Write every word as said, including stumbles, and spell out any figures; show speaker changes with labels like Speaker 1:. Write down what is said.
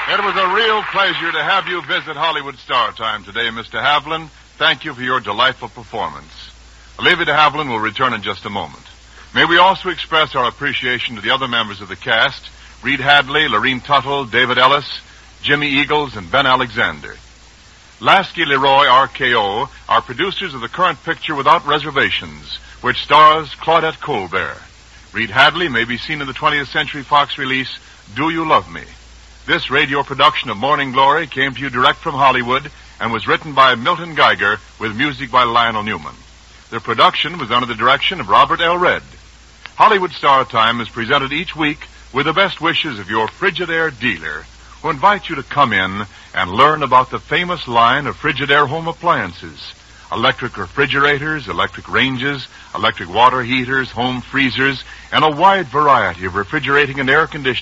Speaker 1: It was a real pleasure to have you visit Hollywood Star Time today, Mister Havlin. Thank you for your delightful performance. Olivia de Havilland will return in just a moment. May we also express our appreciation to the other members of the cast, Reed Hadley, Lorene Tuttle, David Ellis, Jimmy Eagles, and Ben Alexander. Lasky Leroy, R K O, are producers of the current picture Without Reservations, which stars Claudette Colbert. Reed Hadley may be seen in the twentieth Century Fox release, Do You Love Me? This radio production of Morning Glory came to you direct from Hollywood and was written by Milton Geiger with music by Lionel Newman. The production was under the direction of Robert L. Redd. Hollywood Star Time is presented each week with the best wishes of your Frigidaire dealer, who invites you to come in and learn about the famous line of Frigidaire home appliances. Electric refrigerators, electric ranges, electric water heaters, home freezers, and a wide variety of refrigerating and air conditioning